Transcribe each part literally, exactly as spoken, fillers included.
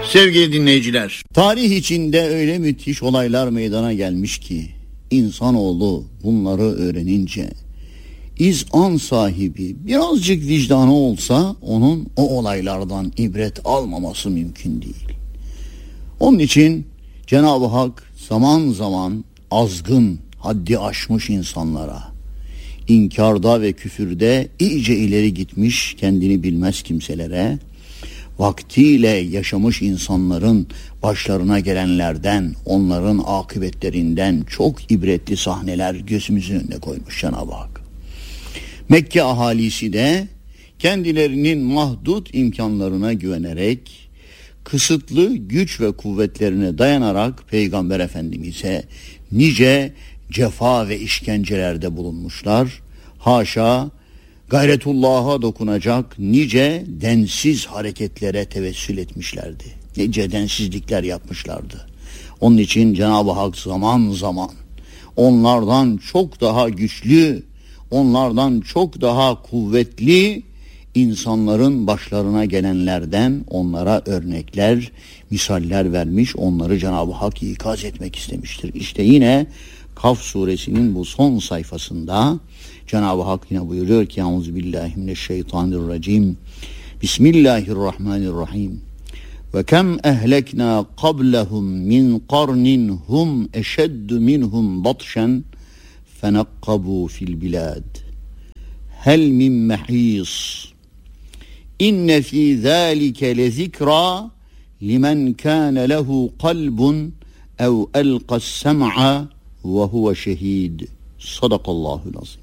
Sevgili dinleyiciler, tarih içinde öyle müthiş olaylar meydana gelmiş ki insanoğlu bunları öğrenince izan sahibi birazcık vicdanı olsa onun o olaylardan ibret almaması mümkün değil. Onun için Cenab-ı Hak zaman zaman azgın, haddi aşmış insanlara, inkarda ve küfürde iyice ileri gitmiş kendini bilmez kimselere, vaktiyle yaşamış insanların başlarına gelenlerden, onların akıbetlerinden çok ibretli sahneler gözümüzün önüne koymuş Cenab-ı Hak. Mekke ahalisi de kendilerinin mahdut imkanlarına güvenerek, kısıtlı güç ve kuvvetlerine dayanarak Peygamber Efendimiz'e nice cefa ve işkencelerde bulunmuşlar. Haşa, gayretullah'a dokunacak nice densiz hareketlere tevessül etmişlerdi. Nice densizlikler yapmışlardı. Onun için Cenab-ı Hak zaman zaman onlardan çok daha güçlü, onlardan çok daha kuvvetli insanların başlarına gelenlerden onlara örnekler, misaller vermiş, onları Cenab-ı Hak ikaz etmek istemiştir. İşte yine Kaf suresinin bu son sayfasında Cenab-ı Hak yine buyuruyor ki Euzubillahimineşşeytanirracim. Bismillahirrahmanirrahim. Ve kem ehlekna qablahum min qarnin hum eşeddu minhum batşen fenakkabu fil bilad. Hel min mehis. İnne fî zâlike lezikra limen kâne lehu kalbun ev elqas sem'a ve huve şehîd. Sadakallahul azim.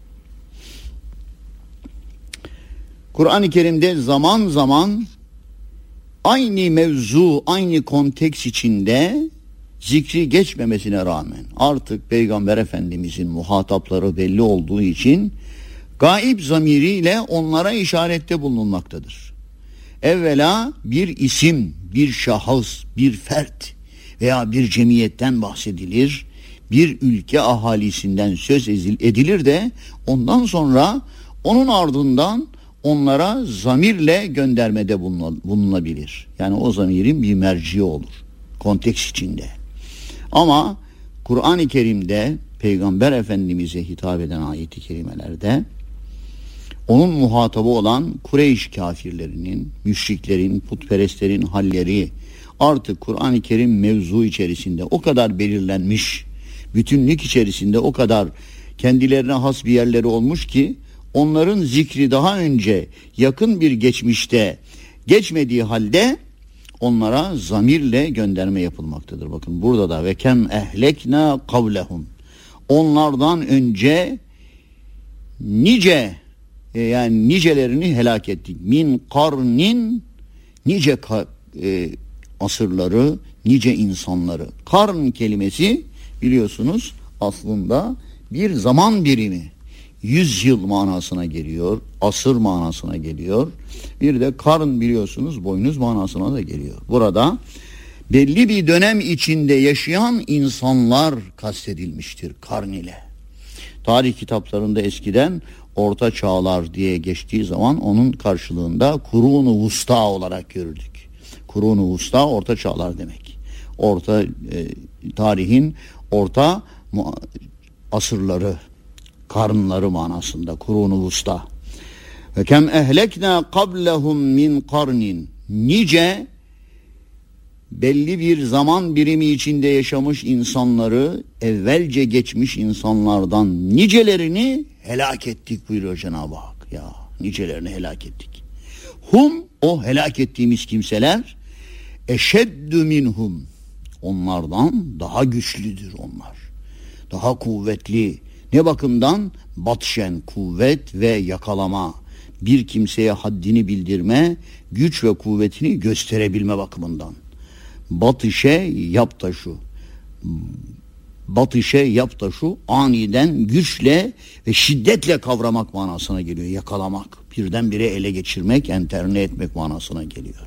Kur'an-ı Kerim'de zaman zaman aynı mevzu, aynı konteks içinde zikri geçmemesine rağmen artık Peygamber Efendimizin muhatapları belli olduğu için gaib zamiriyle onlara işarette bulunulmaktadır. Evvela bir isim, bir şahıs, bir fert veya bir cemiyetten bahsedilir, bir ülke ahalisinden söz edilir de ondan sonra onun ardından onlara zamirle göndermede bulunabilir. Yani o zamirin bir merci olur konteks içinde. Ama Kur'an-ı Kerim'de Peygamber Efendimiz'e hitap eden ayet-i kerimelerde onun muhatabı olan Kureyş kafirlerinin, müşriklerin, putperestlerin halleri artık Kur'an-ı Kerim mevzu içerisinde o kadar belirlenmiş, bütünlük içerisinde o kadar kendilerine has bir yerleri olmuş ki onların zikri daha önce yakın bir geçmişte geçmediği halde onlara zamirle gönderme yapılmaktadır. Bakın burada da ve kem ehlekna kavlehum. Onlardan önce nice yani nicelerini helak ettik. Min karnin nice ka, e, asırları, nice insanları. Karn kelimesi biliyorsunuz aslında bir zaman birimi. Yüz yıl manasına geliyor, asır manasına geliyor. Bir de karın biliyorsunuz boynuz manasına da geliyor. Burada belli bir dönem içinde yaşayan insanlar kastedilmiştir karn ile. Tarih kitaplarında eskiden orta çağlar diye geçtiği zaman onun karşılığında kurun-u vusta olarak görürdük. Kurun-u vusta orta çağlar demek. Orta e, tarihin orta asırları, karınları manasında kurun-u vusta. Ve kem ehlekna qablahum min karnin. Nice belli bir zaman birimi içinde yaşamış insanları, evvelce geçmiş insanlardan nicelerini helak ettik buyuruyor Cenab-ı Hak. Ya nicelerini helak ettik. Hum, o helak ettiğimiz kimseler, eşeddü minhum. Onlardan daha güçlüdür onlar. Daha kuvvetli. Ne bakımdan? Batşen, kuvvet ve yakalama. Bir kimseye haddini bildirme, güç ve kuvvetini gösterebilme bakımından. Batışe yap da şu. Batışe yap da şu aniden güçle ve şiddetle kavramak manasına geliyor. Yakalamak, birdenbire ele geçirmek, enterne etmek manasına geliyor.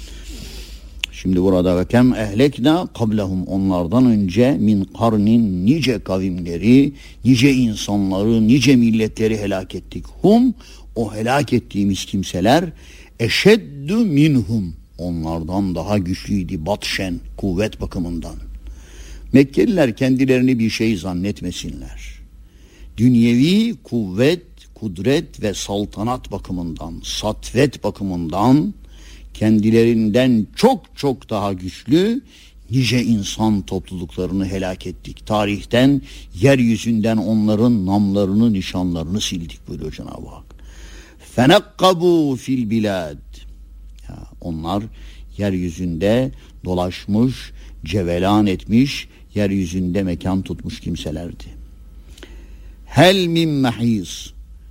Şimdi burada ve kem ehlekna kablahum, onlardan önce min karnin nice kavimleri, nice insanları, nice milletleri helak ettik. Hum, o helak ettiğimiz kimseler eşeddü minhum, onlardan daha güçlüydü batşen, kuvvet bakımından. Mekkeliler kendilerini bir şey zannetmesinler. Dünyevi kuvvet, kudret ve saltanat bakımından, satvet bakımından kendilerinden çok çok daha güçlü nice insan topluluklarını helak ettik. Tarihten, yeryüzünden onların namlarını, nişanlarını sildik buyuruyor Cenab-ı Hak. Fenekkabu fil bilad. Ya onlar yeryüzünde dolaşmış, cevelan etmiş, yeryüzünde mekan tutmuş kimselerdi. Hel min mehiz.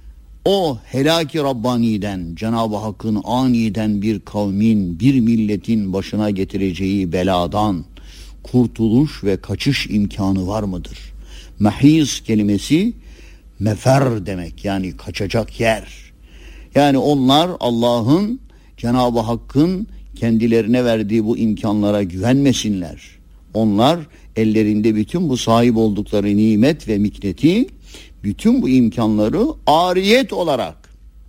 O helaki Rabbani'den, Cenab-ı Hakk'ın aniden bir kavmin, bir milletin başına getireceği beladan kurtuluş ve kaçış imkanı var mıdır? Mehiz kelimesi mefer demek, yani kaçacak yer. Yani onlar Allah'ın, Cenab-ı Hakk'ın kendilerine verdiği bu imkanlara güvenmesinler. Onlar ellerinde bütün bu sahip oldukları nimet ve mikneti, bütün bu imkanları ariyet olarak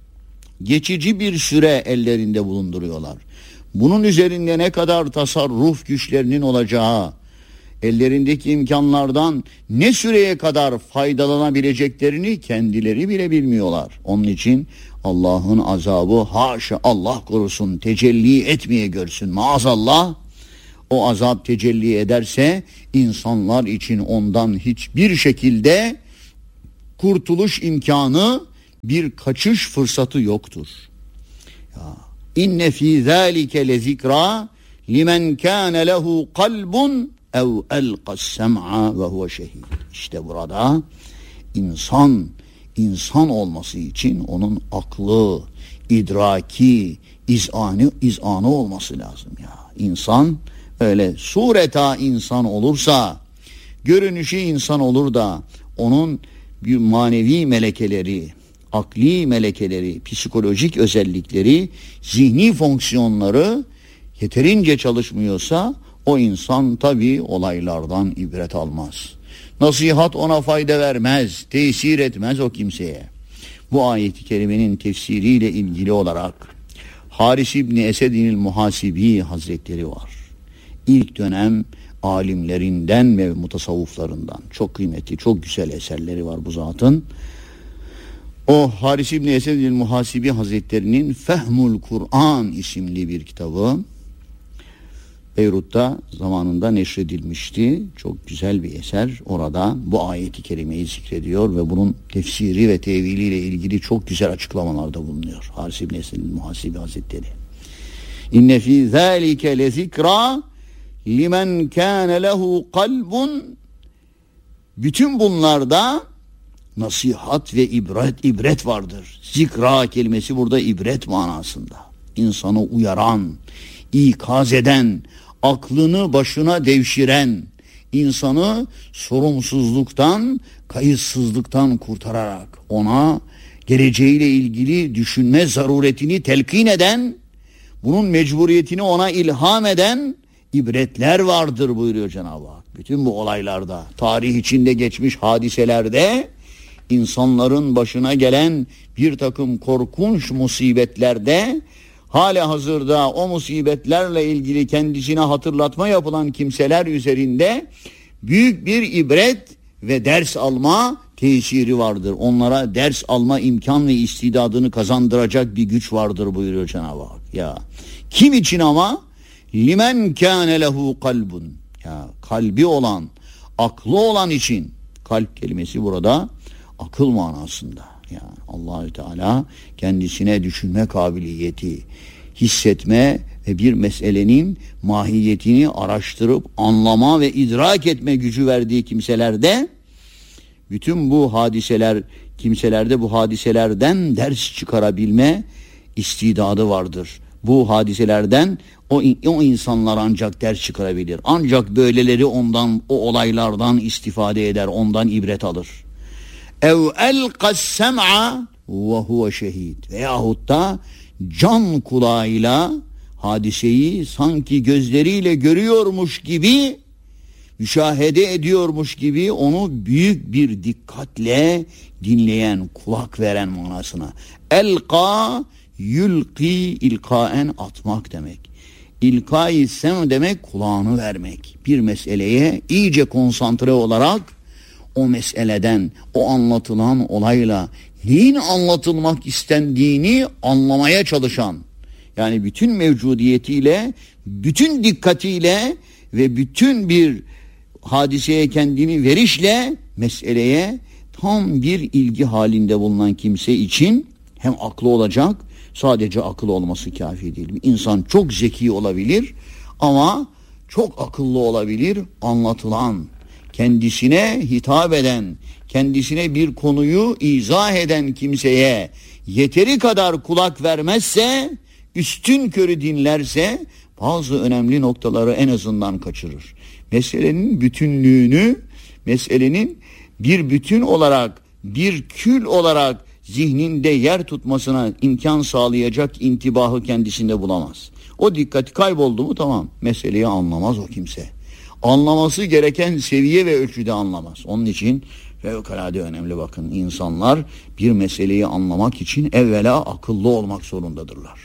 geçici bir süre ellerinde bulunduruyorlar. Bunun üzerinde ne kadar tasarruf güçlerinin olacağı, ellerindeki imkanlardan ne süreye kadar faydalanabileceklerini kendileri bile bilmiyorlar. Onun için Allah'ın azabı haşa, Allah korusun, tecelli etmeye görsün maazallah. O azap tecelli ederse insanlar için ondan hiçbir şekilde kurtuluş imkanı, bir kaçış fırsatı yoktur. Ya, İnne fî zâlike lezikra limen kâne lehu kalbun ev elqas sem'a ve huve şehîd. İşte burada insan, insan olması için onun aklı, idraki, izanı, izanı olması lazım ya. İnsan öyle sureta insan olursa, görünüşü insan olur da onun bir manevi melekeleri, akli melekeleri, psikolojik özellikleri, zihni fonksiyonları yeterince çalışmıyorsa o insan tabii olaylardan ibret almaz. Nasihat ona fayda vermez, tesir etmez o kimseye. Bu ayet-i kerimenin tefsiriyle ilgili olarak Haris İbni Esed'in Muhasibi Hazretleri var. İlk dönem alimlerinden ve mutasavvuflarından çok kıymetli, çok güzel eserleri var bu zatın. O Haris İbni Esed-i Muhasibi Hazretleri'nin Fehmul Kur'an isimli bir kitabı Beyrut'ta zamanında neşredilmişti. Çok güzel bir eser. Orada bu ayeti kerimeyi zikrediyor ve bunun tefsiri ve teviliyle ilgili çok güzel açıklamalarda bulunuyor. Haris İbni Esed-i Muhasibi Hazretleri. İnne fî zâlike lezikra limen kâne lehu kalbun. Bütün bunlarda nasihat ve ibret ibret vardır. Zikra kelimesi burada ibret manasında. İnsanı uyaran, ikaz eden, aklını başına devşiren, insanı sorumsuzluktan, kayıtsızlıktan kurtararak ona geleceğiyle ilgili düşünme zaruretini telkin eden, bunun mecburiyetini ona ilham eden ibretler vardır buyuruyor Cenab-ı Hak. Bütün bu olaylarda, tarih içinde geçmiş hadiselerde, insanların başına gelen bir takım korkunç musibetlerde, hala hazırda o musibetlerle ilgili kendisine hatırlatma yapılan kimseler üzerinde büyük bir ibret ve ders alma tesiri vardır. Onlara ders alma imkan ve istidadını kazandıracak bir güç vardır buyuruyor Cenab-ı Hak. Ya kim için ama? Limen kâne lehu kalbun. Ya kalbi olan, aklı olan için. Kalp kelimesi burada akıl manasında. Yani Allahü Teala kendisine düşünme kabiliyeti, hissetme ve bir meselenin mahiyetini araştırıp anlama ve idrak etme gücü verdiği kimselerde, bütün bu hadiseler, kimselerde bu hadiselerden ders çıkarabilme istidadı vardır. Bu hadiselerden o, o insanlar ancak ders çıkarabilir. Ancak böyleleri ondan, o olaylardan istifade eder, ondan ibret alır. Ev elqas sem'a ve huve şehid. Veyahut da can kulağıyla hadiseyi sanki gözleriyle görüyormuş gibi, müşahede ediyormuş gibi onu büyük bir dikkatle dinleyen, kulak veren manasına. Elqa yulqi ilkaen atmak demek. İlkai sem demek kulağını vermek. Bir meseleye iyice konsantre olarak o meseleden, o anlatılan olayla neyin anlatılmak istendiğini anlamaya çalışan, yani bütün mevcudiyetiyle, bütün dikkatiyle ve bütün bir hadiseye kendini verişle meseleye tam bir ilgi halinde bulunan kimse için hem aklı olacak, sadece akıl olması kafi değil. Bir insan çok zeki olabilir ama çok akıllı olabilir. Anlatılan, kendisine hitap eden, kendisine bir konuyu izah eden kimseye yeteri kadar kulak vermezse, üstün körü dinlerse bazı önemli noktaları en azından kaçırır. Meselenin bütünlüğünü, meselenin bir bütün olarak, bir kül olarak zihninde yer tutmasına imkan sağlayacak intibahı kendisinde bulamaz. O dikkati kayboldu mu tamam, meseleyi anlamaz o kimse. Anlaması gereken seviye ve ölçüde anlamaz. Onun için fevkalade önemli, bakın, insanlar bir meseleyi anlamak için evvela akıllı olmak zorundadırlar.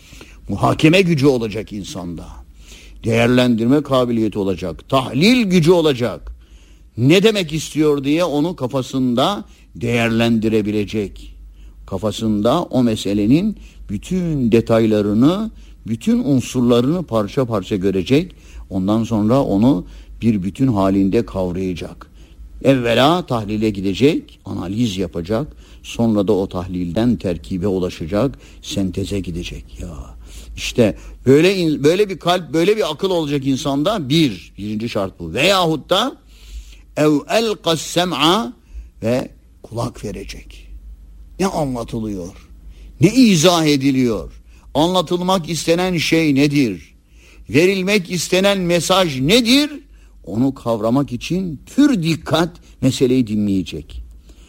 Muhakeme gücü olacak insanda. Değerlendirme kabiliyeti olacak. Tahlil gücü olacak. Ne demek istiyor diye onu kafasında değerlendirebilecek. Kafasında o meselenin bütün detaylarını, bütün unsurlarını parça parça görecek. Ondan sonra onu bir bütün halinde kavrayacak. Evvela tahlile gidecek, analiz yapacak. Sonra da o tahlilden terkibe ulaşacak, senteze gidecek. Ya işte böyle böyle bir kalp, böyle bir akıl olacak insanda. Bir, birinci şart bu. Veyahut da ev elqas sem'a, ve kulak verecek. Ne anlatılıyor? Ne izah ediliyor? Anlatılmak istenen şey nedir? Verilmek istenen mesaj nedir? Onu kavramak için pür dikkat meseleyi dinleyecek.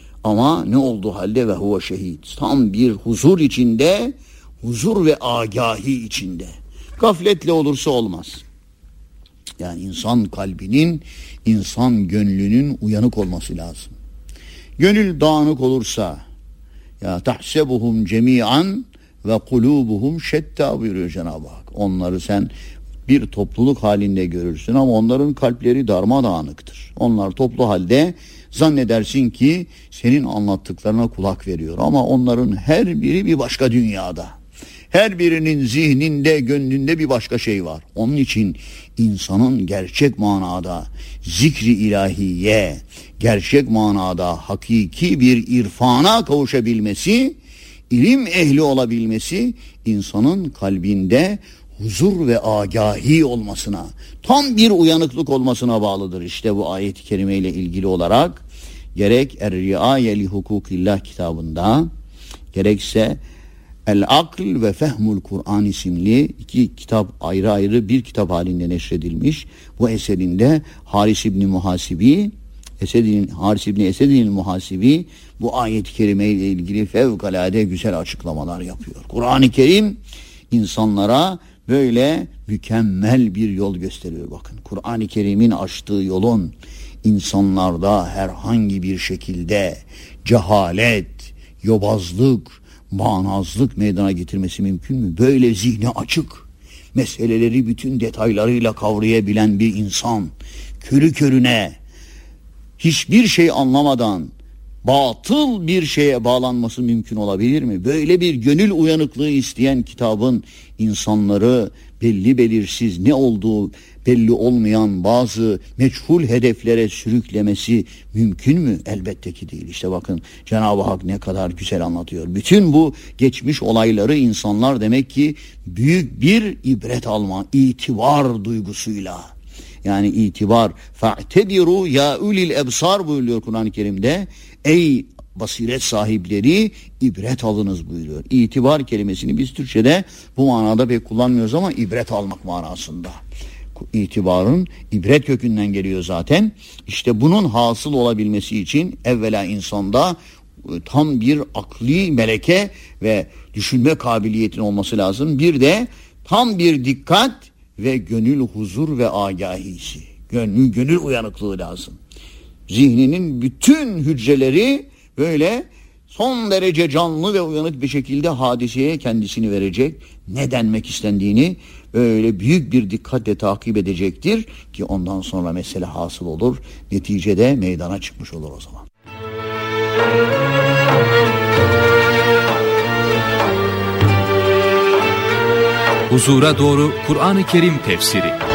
Ama ne olduğu halde ve huve şehid. Tam bir huzur içinde, huzur ve agahi içinde. Gafletle olursa olmaz. Yani insan kalbinin, insan gönlünün uyanık olması lazım. Gönül dağınık olursa, ya tahsebuhum cemian ve kulubuhum şetta buyuruyor Cenab-ı Hak. Onları sen bir topluluk halinde görürsün ama onların kalpleri darmadağınıktır. Onlar toplu halde zannedersin ki senin anlattıklarına kulak veriyor ama onların her biri bir başka dünyada. Her birinin zihninde, gönlünde bir başka şey var. Onun için insanın gerçek manada zikri ilahiye, gerçek manada hakiki bir irfana kavuşabilmesi, ilim ehli olabilmesi, insanın kalbinde huzur ve agahi olmasına, tam bir uyanıklık olmasına bağlıdır. İşte bu ayet-i kerime ile ilgili olarak gerek Er-Riaye li Hukukillah kitabında, gerekse El-Akl ve Fehmul Kur'an isimli iki kitap, ayrı ayrı bir kitap halinde neşredilmiş. Bu eserinde Haris İbni Muhasibi, Esedin, Haris İbni Esedin Muhasibi bu ayet-i kerime ile ilgili fevkalade güzel açıklamalar yapıyor. Kur'an-ı Kerim insanlara böyle mükemmel bir yol gösteriyor. Bakın, Kur'an-ı Kerim'in açtığı yolun insanlarda herhangi bir şekilde cehalet, yobazlık, manazlık meydana getirmesi mümkün mü? Böyle zihni açık, meseleleri bütün detaylarıyla kavrayabilen bir insan körü körüne hiçbir şey anlamadan batıl bir şeye bağlanması mümkün olabilir mi? Böyle bir gönül uyanıklığı isteyen kitabın insanları belli belirsiz, ne olduğu belli olmayan bazı meçhul hedeflere sürüklemesi mümkün mü? Elbette ki değil. İşte bakın, Cenab-ı Hak ne kadar güzel anlatıyor. Bütün bu geçmiş olayları insanlar demek ki büyük bir ibret alma, itibar duygusuyla, yani itibar, fa'tebiru ya ulil ebsar buyuruyor Kur'an-ı Kerim'de. Ey basiret sahipleri, ibret alınız buyuruyor. İtibar kelimesini biz Türkçe'de bu manada pek kullanmıyoruz ama ibret almak manasında. İtibarın ibret kökünden geliyor zaten. İşte bunun hasıl olabilmesi için evvela insanda tam bir akli meleke ve düşünme kabiliyetin olması lazım. Bir de tam bir dikkat ve gönül huzur ve agahisi. Gönül, gönül uyanıklığı lazım. Zihninin bütün hücreleri böyle son derece canlı ve uyanık bir şekilde hadiseye kendisini verecek, ne denmek istendiğini öyle büyük bir dikkatle takip edecektir ki ondan sonra mesele hasıl olur. Neticede meydana çıkmış olur o zaman. Huzura Doğru Kur'an-ı Kerim Tefsiri